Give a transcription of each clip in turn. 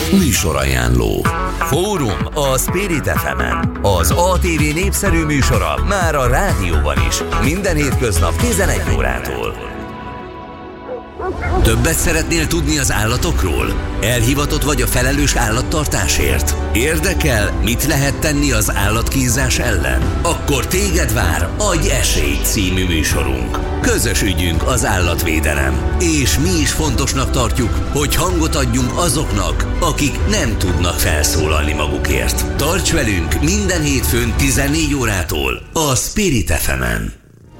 Műsorajánló. Fórum a Spirit FM-en. Az ATV népszerű műsora már a rádióban is. Minden hétköznap 11 órától. Többet szeretnél tudni az állatokról? Elhivatott vagy a felelős állattartásért? Érdekel, mit lehet tenni az állatkínzás ellen? Akkor téged vár Adj esélyt című műsorunk. Közös ügyünk az állatvédelem. És mi is fontosnak tartjuk, hogy hangot adjunk azoknak, akik nem tudnak felszólalni magukért. Tarts velünk minden hétfőn 14 órától a Spirit FM-en.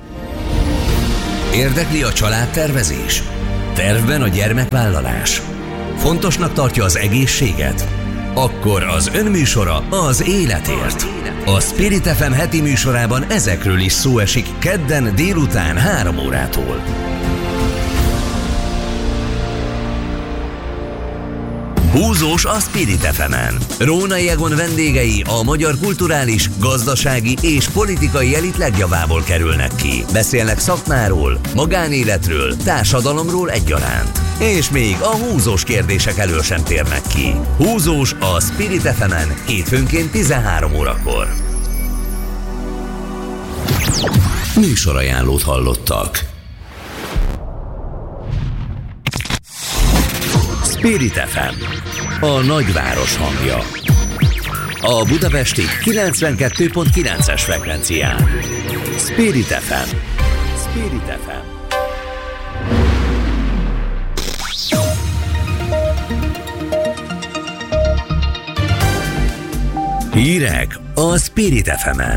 Érdekli a családtervezés? Tervben a gyermekvállalás? Fontosnak tartja az egészséget? Akkor az önműsora az életért. A Spirit FM heti műsorában ezekről is szó esik kedden délután 3 órától. Húzós a Spirit FM-en. Rónai Egon vendégei a magyar kulturális, gazdasági és politikai elit legjavából kerülnek ki. Beszélnek szakmáról, magánéletről, társadalomról egyaránt. És még a húzós kérdések elől sem térnek ki. Húzós a Spirit FM-en hétfőnként 13 órakor. Műsorajánlót hallottak. Spirit FM, a nagyváros hangja. A budapesti 92.9-es frekvencián. Spirit FM. Spirit FM. Hírek a Spirit FM-en.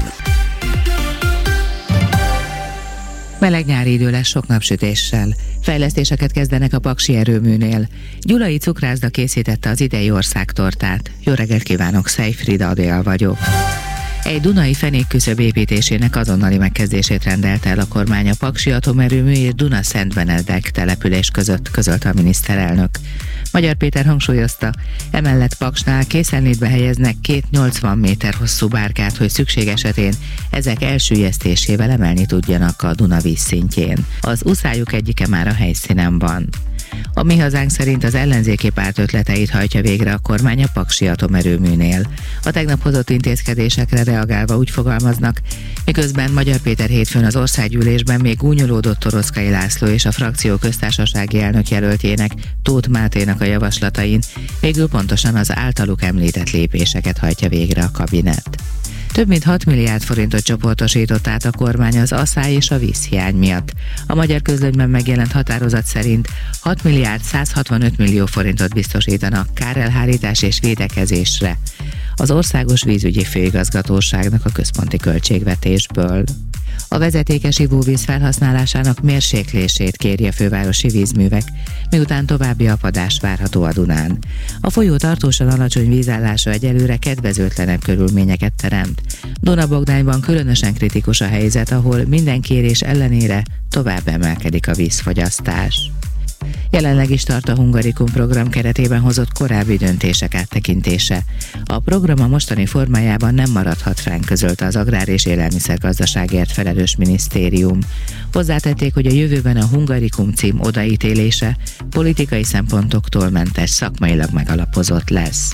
Meleg nyári idő lesz sok napsütéssel. Fejlesztéseket kezdenek a Paksi erőműnél. Gyulai cukrászda készítette az idei országtortát. Jó reggelt kívánok, Szejfrida Adél vagyok. Egy dunai fenékküszöb építésének azonnali megkezdését rendelte el a kormány a Paksi atomerőmű és Duna-Szent Benedek település között, közölte a miniszterelnök. Magyar Péter hangsúlyozta, emellett Paksnál készenlétbe helyeznek 2 80 méter hosszú bárkát, hogy szükség esetén ezek elsüllyesztésével emelni tudjanak a Duna vízszintjén. Az uszályuk egyike már a helyszínen van. A Mi Hazánk szerint az ellenzéki párt ötleteit hajtja végre a kormány a Paksi atomerőműnél. A tegnap hozott intézkedésekre reagálva úgy fogalmaznak, miközben Magyar Péter hétfőn az országgyűlésben még gúnyolódott Toroczkai László és a frakció köztársasági elnök jelöltjének, Tóth Máténak a javaslatain, végül pontosan az általuk említett lépéseket hajtja végre a kabinet. Több mint 6 milliárd forintot csoportosított át a kormány az asszály és a vízhiány miatt. A Magyar Közlönyben megjelent határozat szerint 6 milliárd 165 millió forintot biztosítanak kárelhárítás és védekezésre az Országos Vízügyi Főigazgatóságnak a központi költségvetésből. A vezetékes ivóvíz felhasználásának mérséklését kéri a fővárosi vízművek, miután további apadás várható a Dunán. A folyó tartósan alacsony vízállása egyelőre kedvezőtlenebb körülményeket teremt. Duna-Bogdányban különösen kritikus a helyzet, ahol minden kérés ellenére tovább emelkedik a vízfogyasztás. Jelenleg is tart a Hungarikum program keretében hozott korábbi döntések áttekintése. A program a mostani formájában nem maradhat fenn, közölte az Agrár- és Élelmiszergazdaságért felelős minisztérium. Hozzátették, hogy a jövőben a Hungarikum cím odaítélése politikai szempontoktól mentes, szakmailag megalapozott lesz.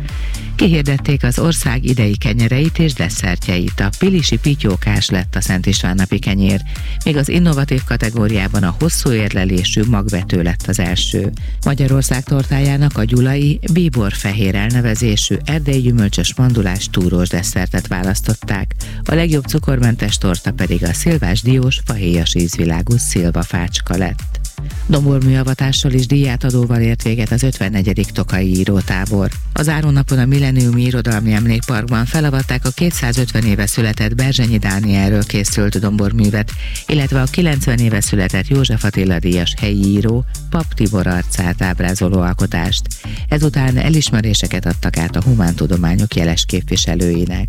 Kihirdették az ország idei kenyereit és desszertjeit. A pilisi pityókás lett a Szent István-napi kenyér, míg az innovatív kategóriában a hosszú érlelésű magvető lett az első. Magyarország tortájának a gyulai bíborfehér elnevezésű erdélyi gyümölcsös mandulás túrós desszertet választották, a legjobb cukormentes torta pedig a szilvás diós fahéjas ízvilágú szilvafácska lett. Domborműavatással és díjátadóval ért véget az 54. Tokaji írótábor. A zárónapon a Millenniumi Irodalmi Emlékparkban felavatták a 250 éve született Berzsenyi Dánielről készült domborművet, illetve a 90 éve született József Attila díjas helyi író Pap Tibor arcát ábrázoló alkotást. Ezután elismeréseket adtak át a humántudományok jeles képviselőinek.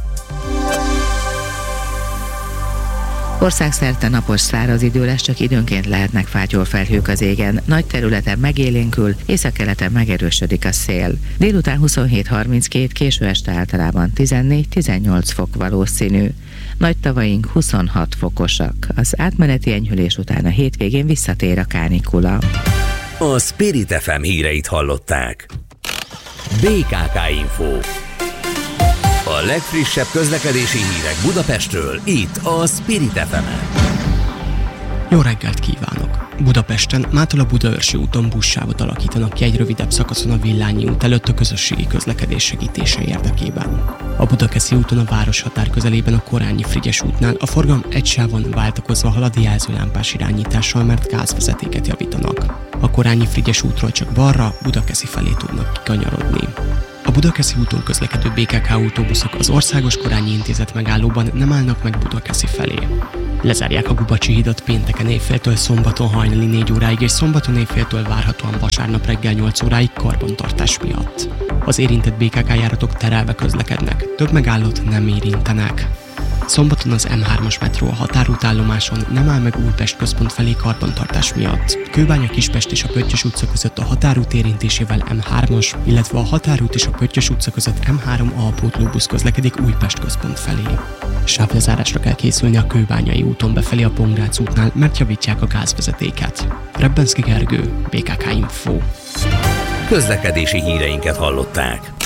Országszerte napos száraz idő lesz, csak időnként lehetnek fátyolfelhők az égen. Nagy területen megélénkül, északkeleten megerősödik a szél. Délután 27-32, késő este általában 14-18 fok valószínű. Nagy tavaink 26 fokosak. Az átmeneti enyhülés után a hétvégén visszatér a kánikula. A Spirit FM híreit hallották. BKK Info. A legfrissebb közlekedési hírek Budapestről, itt a Spirit FM-en. Jó reggelt kívánok! Budapesten mától a Budaörsi úton buszsávot alakítanak ki egy rövidebb szakaszon a Villányi út előtt a közösségi közlekedés segítése érdekében. A Budakeszi úton a városhatár közelében a Korányi-Frigyes útnál a forgalom egy sávon váltakozva halad jelzőlámpás irányítással, mert gázvezetéket javítanak. A Korányi-Frigyes útról csak balra, Budakeszi felé tudnak kikanyarodni. A Budakeszi úton közlekedő BKK autóbuszok az Országos Korányi Intézet megállóban nem állnak meg Budakeszi felé. Lezárják a Gubacsi hidat pénteken éjféltől szombaton hajnali 4 óráig és szombaton éjféltől várhatóan vasárnap reggel 8 óráig karbantartás miatt. Az érintett BKK járatok terelve közlekednek, több megállót nem érintenek. Szombaton az M3-as metró a határútállomáson nem áll meg Újpest központ felé karbantartás miatt. Kőbánya, Kispest és a Pöttyös utca között a határút érintésével M3-as, illetve a határút és a Pöttyös utca között M3 alpótlóbusz közlekedik Újpest központ felé. Sávlezárásra kell készülni a Kőbányai úton befelé a Pongrác útnál, mert javítják a gázvezetéket. Rebbenszky Gergő, BKK Info. Közlekedési híreinket hallották.